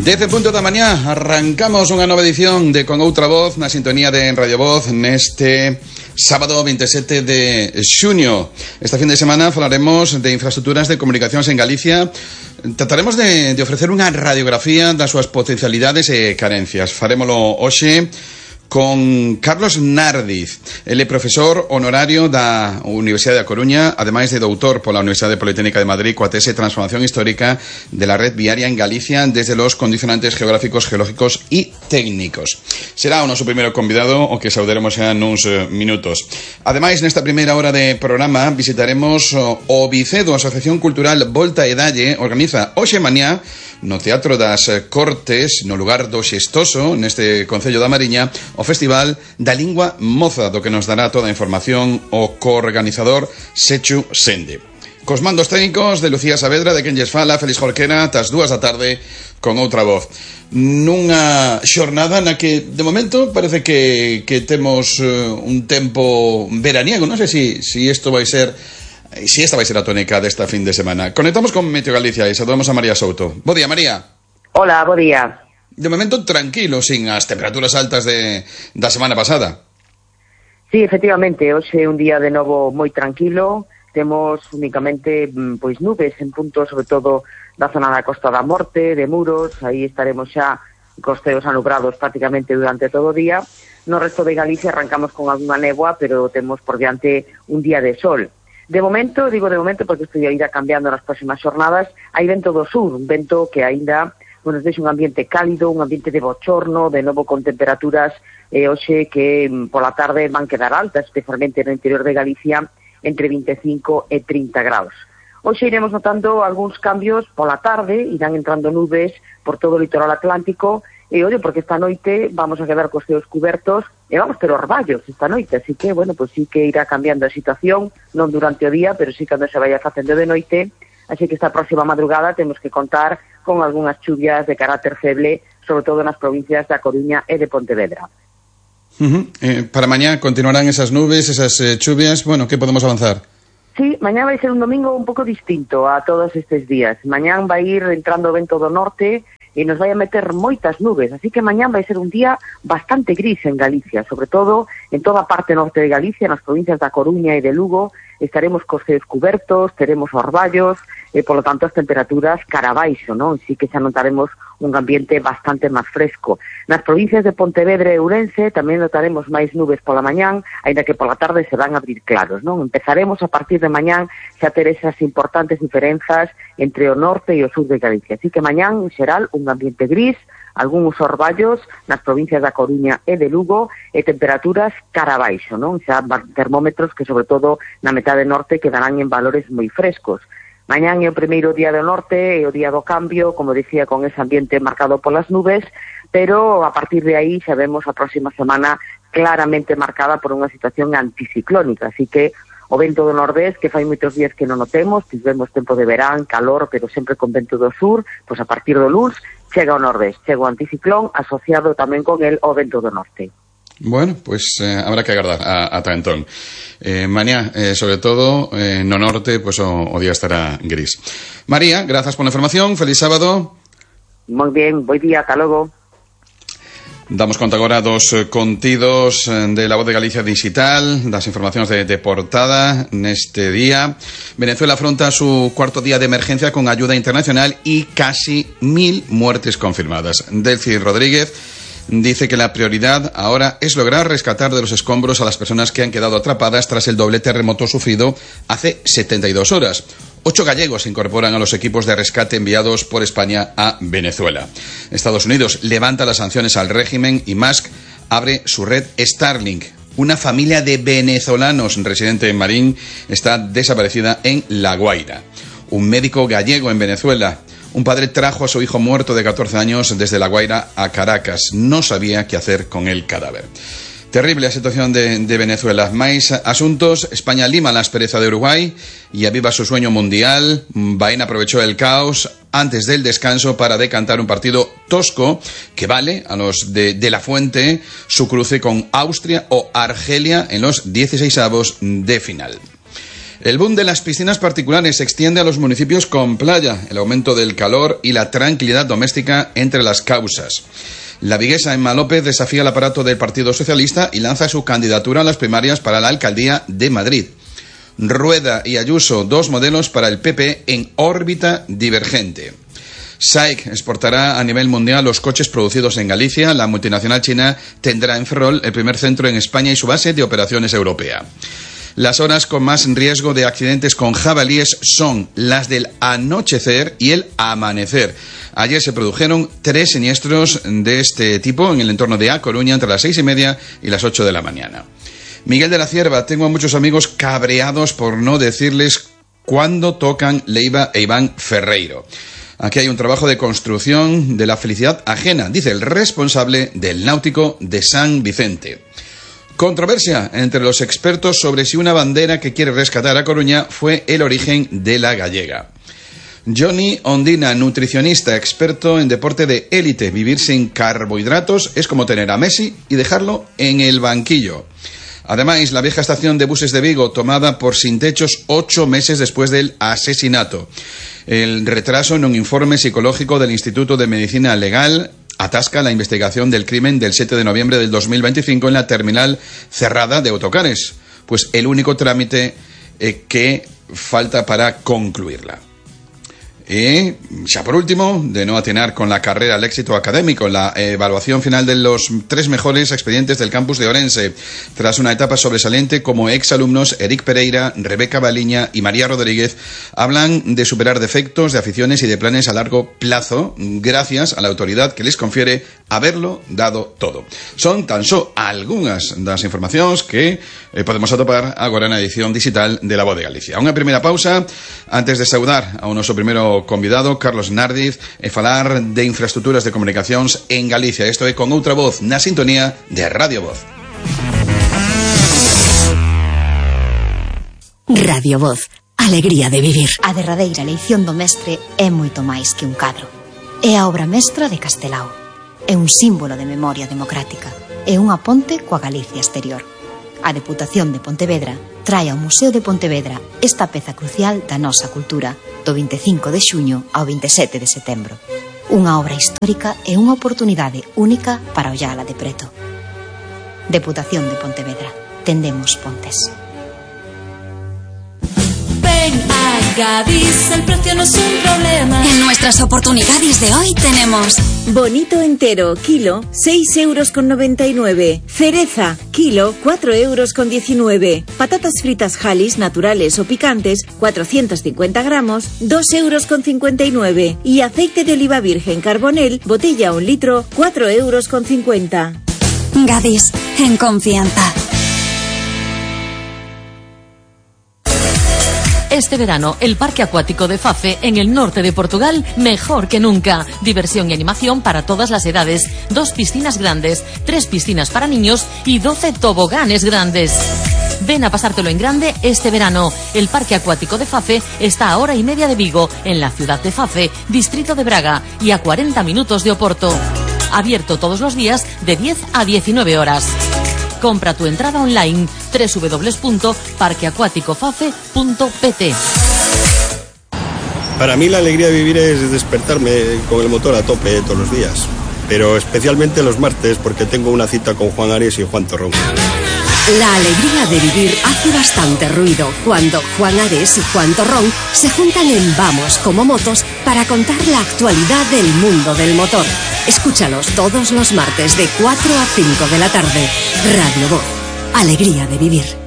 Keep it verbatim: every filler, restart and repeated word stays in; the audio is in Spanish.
Dez en punto da mañá, arrancamos unha nova edición de Con Outra Voz na sintonía de Radio Voz neste sábado veintisiete de xuño. Esta fin de semana falaremos de infraestructuras de comunicacións en Galicia. Trataremos de, de ofrecer unha radiografía das súas potencialidades e carencias. Farémolo hoxe con Carlos Nardiz. Ele é profesor honorario da Universidade da Coruña, ademais de doutor pola Universidade Politécnica de Madrid, coa tese Transformación Histórica de la Red Viaria en Galicia desde los condicionantes geográficos, geológicos e técnicos. Será o noso primeiro convidado, o que saudaremos xa nuns minutos. Ademais, nesta primeira hora de programa, visitaremos o Vicedo, a Asociación Cultural Volta e Dalle, organiza hoxe mañá no Teatro das Cortes, no lugar do Xestoso, neste Concello da Mariña, o Festival da Lingua Moza, do que nos dará toda a información o coorganizador Sechu Sende. Cos mandos técnicos de Lucía Saavedra, de quen lles fala, Félix Jorquera, tas dúas da tarde, con Outra Voz. Nunha xornada na que, de momento, parece que, que temos uh, un tempo veraniego. Non sei se si, si isto vai ser... Si esta vai ser a tónica desta fin de semana. Conectamos con Meteo Galicia e saludamos a María Souto. Bo día, María. Hola, bo día. De momento tranquilo, sin as temperaturas altas de, da semana pasada. Sí, efectivamente, hoxe é un día de novo moi tranquilo. Temos únicamente pois nubes en punto, sobre todo da zona da Costa da Morte, de Muros. Aí estaremos xa cos ceos anubrados prácticamente durante todo o día. No resto de Galicia arrancamos con algunha néboa, pero temos por diante un día de sol. De momento, digo de momento porque isto irá cambiando nas próximas xornadas, hai vento do sur, un vento que aínda bueno, nos deixa un ambiente cálido, un ambiente de bochorno, de novo con temperaturas eh, hoxe que pola tarde van quedar altas, especialmente no interior de Galicia, entre vinte e cinco e trinta graus. Hoxe iremos notando algúns cambios pola tarde, irán entrando nubes por todo o litoral atlántico, e ollo, porque esta noite vamos a quedar cos ceos cubertos e vamos ter orballos esta noite, así que, bueno, pues sí que irá cambiando a situación, non durante o día, pero sí cando se vaya facendo de noite, así que esta próxima madrugada temos que contar con algunhas chuvias de carácter feble, sobre todo nas provincias da Coruña e de Pontevedra. Uh-huh. Eh, para mañá continuarán esas nubes, esas eh, chuvias, bueno, que podemos avanzar? Sí, mañá vai ser un domingo un pouco distinto a todos estes días. Mañán vai ir entrando o vento do norte e nos vai a meter moitas nubes, así que mañán vai ser un día bastante gris en Galicia, sobre todo en toda a parte norte de Galicia, nas provincias da Coruña e de Lugo, estaremos cos ceos cubertos, teremos orballos, e polo tanto as temperaturas cara abaixo, non? Sí que xa notaremos un ambiente bastante máis fresco. Nas provincias de Pontevedra e Ourense tamén notaremos máis nubes pola mañán, aínda que pola tarde se van a abrir claros, non? Empezaremos a partir de mañán xa ter esas importantes diferenzas entre o norte e o sur de Galicia. Así que mañán, en xeral, un ambiente gris, algúns orballos nas provincias da Coruña e de Lugo e temperaturas cara abaixo, non? Xa termómetros que, sobre todo, na metade norte quedarán en valores moi frescos. Mañán é o primeiro día do norte, é o día do cambio, como dicía, con ese ambiente marcado polas nubes, pero a partir de aí xa vemos a próxima semana claramente marcada por unha situación anticiclónica, así que o vento do nordés, que fai moitos días que non o temos, tivemos tempo de verán, calor, pero sempre con vento do sur, pois a partir do luns chega o nordés, chega o anticiclón asociado tamén con el o vento do norte. Bueno, pues eh, habrá que agardar a, ata entón. Eh, mañá, eh, sobre todo, eh, no norte, pues o, o día estará gris. María, grazas pola información, feliz sábado. Moi bien, boi día, ata logo. Damos conta agora dos contidos de La Voz de Galicia Digital, das informacións de, de portada neste día. Venezuela afronta su cuarto día de emergencia con ayuda internacional y casi mil muertes confirmadas. Delcy Rodríguez dice que la prioridad ahora es lograr rescatar de los escombros a las personas que han quedado atrapadas tras el doble terremoto sufrido hace setenta y dos horas. Ocho gallegos se incorporan a los equipos de rescate enviados por España a Venezuela. Estados Unidos levanta las sanciones al régimen y Musk abre su red Starlink. Una familia de venezolanos residente en Marín está desaparecida en La Guaira. Un médico gallego en Venezuela. Un padre trajo a su hijo muerto de catorce años desde La Guaira a Caracas. No sabía qué hacer con el cadáver. Terrible a situación de, de Venezuela. Máis asuntos. España lima la aspereza de Uruguay y aviva su sueño mundial. Baena aprovechó el caos antes del descanso para decantar un partido tosco que vale a los de, de la Fuente su cruce con Austria o Argelia en los dieciseisavos de final. El boom de las piscinas particulares se extiende a los municipios con playa, el aumento del calor y la tranquilidad doméstica entre las causas. La viguesa Emma López desafía el aparato del Partido Socialista y lanza su candidatura a las primarias para la alcaldía de Madrid. Rueda y Ayuso, dos modelos para el P P en órbita divergente. S A I C exportará a nivel mundial los coches producidos en Galicia. La multinacional china tendrá en Ferrol el primer centro en España y su base de operaciones europea. Las horas con más riesgo de accidentes con jabalíes son las del anochecer y el amanecer. Ayer se produjeron tres siniestros de este tipo en el entorno de A Coruña entre las seis y media y las ocho de la mañana. Miguel de la Cierva, tengo a muchos amigos cabreados por no decirles cuándo tocan Leiva e Iván Ferreiro. Aquí hay un trabajo de construcción de la felicidad ajena, dice el responsable del Náutico de San Vicente. Controversia entre los expertos sobre si una bandera que quiere rescatar a Coruña fue el origen de la gallega. Johnny Ondina, nutricionista experto en deporte de élite. Vivir sin carbohidratos es como tener a Messi y dejarlo en el banquillo. Además, la vieja estación de buses de Vigo tomada por sin techos ocho meses después del asesinato. El retraso en un informe psicológico del Instituto de Medicina Legal atasca la investigación del crimen del siete de noviembre del dos mil veinticinco en la terminal cerrada de autocares, pues el único trámite eh, que falta para concluirla. Y ya por último, de no atinar con la carrera al éxito académico, la evaluación final de los tres mejores expedientes del campus de Orense, tras una etapa sobresaliente como exalumnos Eric Pereira, Rebeca Baliña y María Rodríguez, hablan de superar defectos, de aficiones y de planes a largo plazo, gracias a la autoridad que les confiere haberlo dado todo. Son tan só algunhas das informacións que eh, podemos atopar agora na edición digital de La Voz de Galicia. Unha primeira pausa antes de saudar ao noso primeiro convidado, Carlos Nardiz, e falar de infraestructuras de comunicacións en Galicia. Isto é Con Outra Voz, na sintonía de Radio Voz. Radio Voz, alegría de vivir. A derradeira eleición do mestre é moito máis que un cadro. É a obra mestra de Castelao. É un símbolo de memoria democrática. É unha ponte coa Galicia exterior. A Deputación de Pontevedra trae ao Museo de Pontevedra esta peza crucial da nosa cultura do vinte e cinco de xuño ao vinte e sete de setembro. Unha obra histórica e unha oportunidade única para ollala de preto. Deputación de Pontevedra. Tendemos pontes. Ven a Gadis, el precio no es un problema. En nuestras oportunidades de hoy tenemos bonito entero, kilo, seis euros con noventa y nueve. Cereza, kilo, cuatro euros con diecinueve. Patatas fritas Halis, naturales o picantes, cuatrocientos cincuenta gramos, dos euros con cincuenta y nueve. Y aceite de oliva virgen Carbonel, botella un litro, cuatro euros con cincuenta. Gadis, en confianza. Este verano, el Parque Acuático de Fafe, en el norte de Portugal, mejor que nunca. Diversión y animación para todas las edades. Dos piscinas grandes, tres piscinas para niños y doce toboganes grandes. Ven a pasártelo en grande este verano. El Parque Acuático de Fafe está a hora y media de Vigo, en la ciudad de Fafe, distrito de Braga, y a cuarenta minutos de Oporto. Abierto todos los días de diez a diecinueve horas. Compra tu entrada online doble u doble u doble u punto parque acuático fafe punto p t. Para mí la alegría de vivir es despertarme con el motor a tope todos los días, pero especialmente los martes porque tengo una cita con Juan Ares y Juan Torrón. La alegría de vivir hace bastante ruido cuando Juan Ares y Juan Torrón se juntan en Vamos como Motos para contar la actualidad del mundo del motor. Escúchalos todos los martes de cuatro a cinco de la tarde. Radio Voz, alegría de vivir.